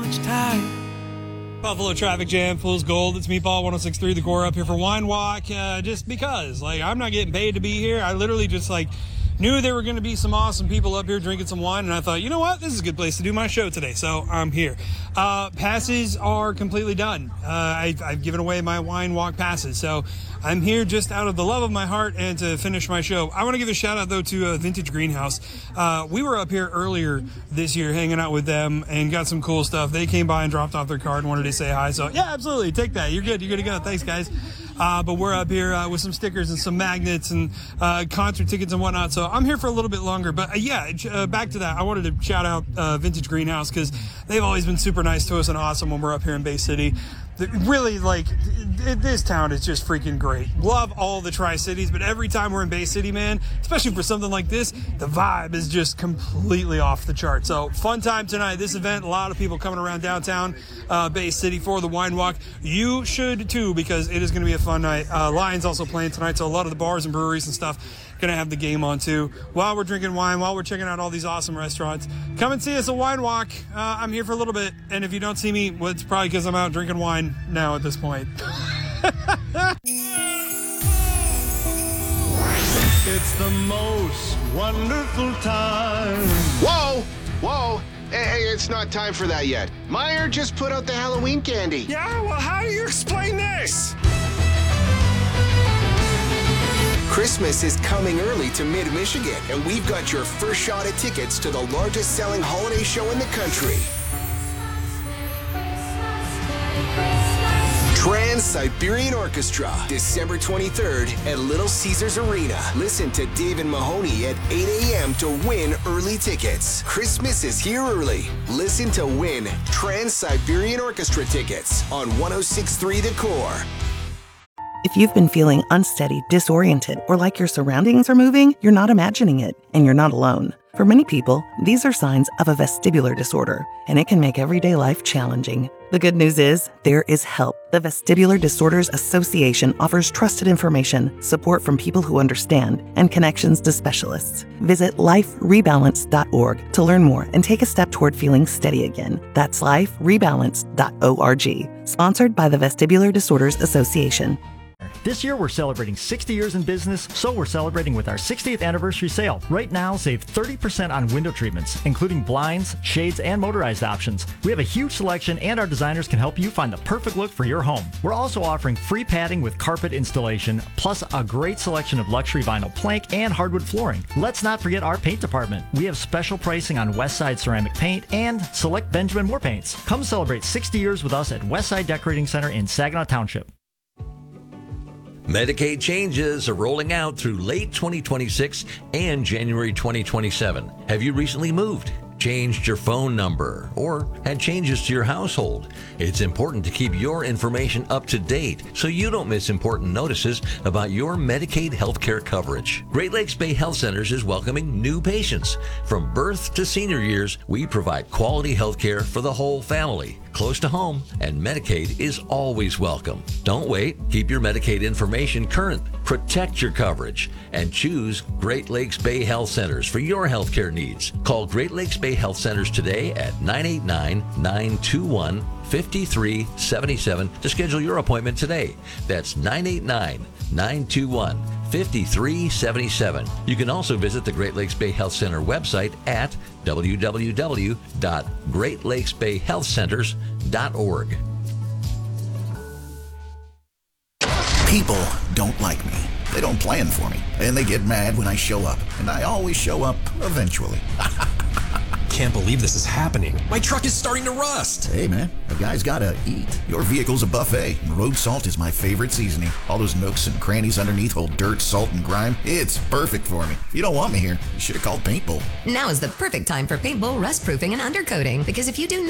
much time. Buffalo Traffic Jam, Fool's Gold. It's Meatball 106.3 The Core up here for Wine Walk. Just because, I'm not getting paid to be here. I literally just, knew there were going to be some awesome people up here drinking some wine, and I thought, you know what? This is a good place to do my show today, so I'm here. Passes are completely done. I've given away my Wine Walk passes, so I'm here just out of the love of my heart and to finish my show. I want to give a shout out, though, to Vintage Greenhouse. We were up here earlier this year hanging out with them and got some cool stuff. They came by and dropped off their card and wanted to say hi, so yeah, absolutely, take that. You're good to go. Thanks, guys. But we're up here with some stickers and some magnets and concert tickets and whatnot. So I'm here for a little bit longer. But back to that. I wanted to shout out Vintage Greenhouse because they've always been super nice to us and awesome when we're up here in Bay City. Really, this town is just freaking great. Love all the Tri-Cities, but every time we're in Bay City, man, especially for something like this, the vibe is just completely off the chart. So fun time tonight. This event, a lot of people coming around downtown Bay City for the Wine Walk. You should too, because it is going to be a fun night. Lions also playing tonight, so a lot of the bars and breweries and stuff going to have the game on too. While we're drinking wine, while we're checking out all these awesome restaurants, come and see us at Wine Walk. I'm here for a little bit, and if you don't see me, well, it's probably because I'm out drinking wine now at this point. It's the most wonderful time. Whoa! Hey, it's not time for that yet. Meijer just put out the Halloween candy. Yeah, well, how do you explain this? Christmas is coming early to Mid-Michigan, and we've got your first shot at tickets to the largest selling holiday show in the country. Trans-Siberian Orchestra, December 23rd at Little Caesars Arena. Listen to David Mahoney at 8 a.m. to win early tickets. Christmas is here early. Listen to win Trans-Siberian Orchestra tickets on 106.3 The Core. If you've been feeling unsteady, disoriented, or like your surroundings are moving, you're not imagining it, and you're not alone. For many people, these are signs of a vestibular disorder, and it can make everyday life challenging. The good news is, there is help. The Vestibular Disorders Association offers trusted information, support from people who understand, and connections to specialists. Visit liferebalance.org to learn more and take a step toward feeling steady again. That's liferebalance.org. Sponsored by the Vestibular Disorders Association. This year, we're celebrating 60 years in business, so we're celebrating with our 60th anniversary sale. Right now, save 30% on window treatments, including blinds, shades, and motorized options. We have a huge selection, and our designers can help you find the perfect look for your home. We're also offering free padding with carpet installation, plus a great selection of luxury vinyl plank and hardwood flooring. Let's not forget our paint department. We have special pricing on Westside ceramic paint and select Benjamin Moore paints. Come celebrate 60 years with us at Westside Decorating Center in Saginaw Township. Medicaid changes are rolling out through late 2026 and January 2027. Have you recently moved, changed your phone number, or had changes to your household? It's important to keep your information up to date so you don't miss important notices about your Medicaid healthcare coverage. Great Lakes Bay Health Centers is welcoming new patients. From birth to senior years, we provide quality healthcare for the whole family, close to home, and Medicaid is always welcome. Don't wait. Keep your Medicaid information current. Protect your coverage and choose Great Lakes Bay Health Centers for your healthcare needs. Call Great Lakes Bay Health Centers today at 989-921-5377 to schedule your appointment today. That's 989-921-5377. You can also visit the Great Lakes Bay Health Center website at www.greatlakesbayhealthcenters.org. People don't like me. They don't plan for me. And they get mad when I show up. And I always show up eventually. Can't believe this is happening. My truck is starting to rust. Hey, man, a guy's gotta eat. Your vehicle's a buffet. And road salt is my favorite seasoning. All those nooks and crannies underneath hold dirt, salt, and grime. It's perfect for me. If you don't want me here, you should have called Paintbull. Now is the perfect time for Paintbull rust proofing and undercoating, because if you do